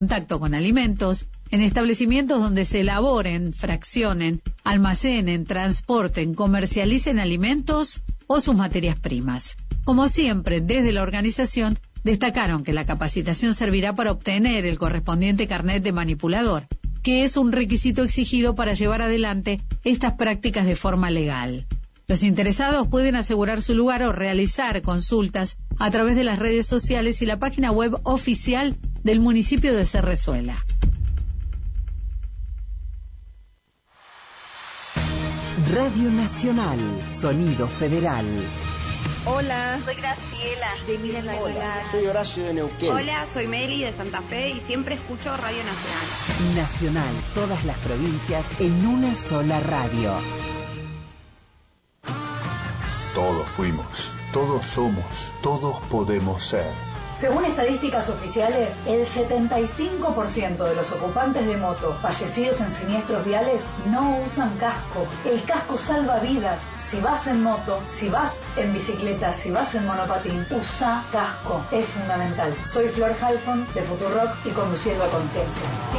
contacto con alimentos, en establecimientos donde se elaboren, fraccionen, almacenen, transporten, comercialicen alimentos o sus materias primas. Como siempre, desde la organización destacaron que la capacitación servirá para obtener el correspondiente carnet de manipulador, que es un requisito exigido para llevar adelante estas prácticas de forma legal. Los interesados pueden asegurar su lugar o realizar consultas a través de las redes sociales y la página web oficial del municipio de Cerrezuela. Radio Nacional, Sonido Federal. Hola, soy Graciela de Miren la Hola, soy Horacio de Neuquén. Hola, soy Meli de Santa Fe y siempre escucho Radio Nacional. Nacional, todas las provincias en una sola radio. Todos fuimos, todos somos, todos podemos ser. Según estadísticas oficiales, el 75% de los ocupantes de moto fallecidos en siniestros viales no usan casco. El casco salva vidas. Si vas en moto, si vas en bicicleta, si vas en monopatín, usa casco. Es fundamental. Soy Flor Halfon de Futurock y conduciendo a conciencia.